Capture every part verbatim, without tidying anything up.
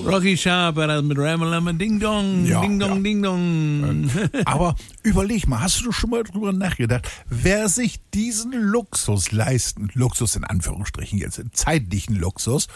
Rocky Sharp war das mit Ramalama Ding Dong, Ja, Ding Dong, ja. Ding Dong. Aber überleg mal, hast du schon mal drüber nachgedacht, wer sich diesen Luxus leisten, Luxus in Anführungsstrichen jetzt, zeitlichen Luxus,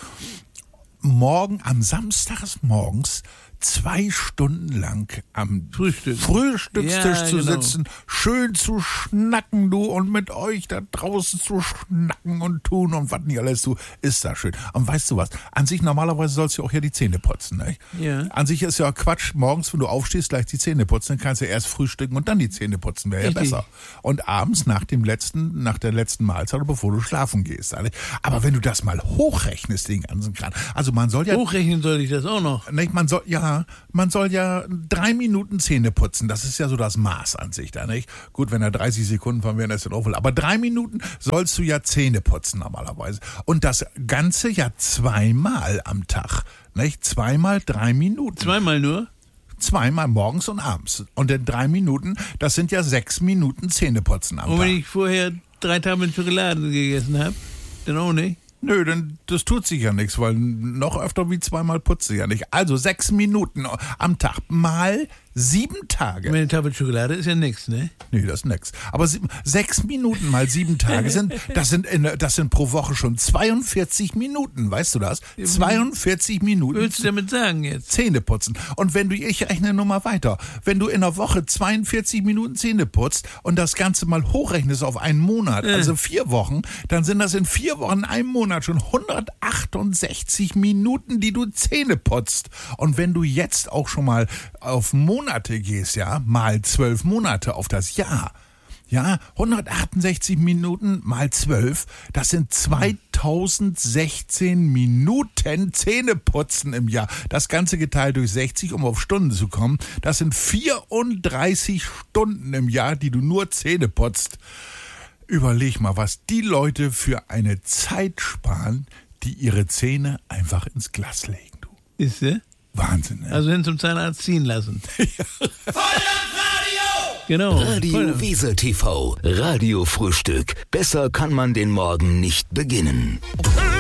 morgen am Samstags morgens zwei Stunden lang am Frühstück. Frühstückstisch Ja, zu genau. sitzen, schön zu schnacken, du, und mit euch da draußen zu schnacken und tun und was nicht alles, du, ist das schön. Und weißt du was, an sich normalerweise sollst du auch ja die Zähne putzen, nicht? Ja. An sich ist ja Quatsch, morgens, wenn du aufstehst, gleich die Zähne putzen, dann kannst du erst frühstücken und dann die Zähne putzen, wäre ja Richtig. besser. Und abends nach dem letzten, nach der letzten Mahlzeit, oder bevor du schlafen gehst. Aber wenn du das mal hochrechnest, den ganzen Kram, also man soll ja... Hochrechnen soll ich das auch noch. Nicht, man soll, ja, man soll ja drei Minuten Zähne putzen. Das ist ja so das Maß an sich da, nicht? Gut, wenn er dreißig Sekunden von mir ist, dann auch wohl. Aber drei Minuten sollst du ja Zähne putzen normalerweise. Und das Ganze ja zweimal am Tag, nicht? Zweimal drei Minuten. Zweimal nur? Zweimal morgens und abends. Und in drei Minuten, das sind ja sechs Minuten Zähneputzen am Und wenn Tag. ich vorher drei Tafeln Schokolade gegessen habe, dann auch nicht. Nö, denn das tut sich ja nichts, weil noch öfter wie zweimal putze ich ja nicht. Also sechs Minuten am Tag mal sieben Tage. Meine Tafel Schokolade ist ja nichts, ne? Nee, das ist nix. Aber sieben, sechs Minuten mal sieben Tage sind, das sind, in, das sind pro Woche schon zweiundvierzig Minuten, weißt du das? zweiundvierzig Minuten. Willst du damit sagen jetzt? Zähne putzen. Und wenn du, ich rechne nur mal weiter, wenn du in der Woche zweiundvierzig Minuten Zähne putzt und das Ganze mal hochrechnest auf einen Monat, Äh. also vier Wochen, dann sind das in vier Wochen, in einem Monat schon hundertachtundsechzig Minuten, die du Zähne putzt. Und wenn du jetzt auch schon mal auf Monate gehst, ja, mal zwölf Monate auf das Jahr, ja, hundertachtundsechzig Minuten mal zwölf, das sind zweitausendsechzehn Minuten Zähneputzen im Jahr. Das Ganze geteilt durch sechzig, um auf Stunden zu kommen. Das sind vierunddreißig Stunden im Jahr, die du nur Zähne putzt. Überleg mal, was die Leute für eine Zeit sparen, die ihre Zähne einfach ins Glas legen, du. Ist sie? Wahnsinn, ne? Also hin zum Zahnarzt ziehen lassen. Genau. Radio Voll- Wiesel T V, Radiofrühstück. Besser kann man den Morgen nicht beginnen.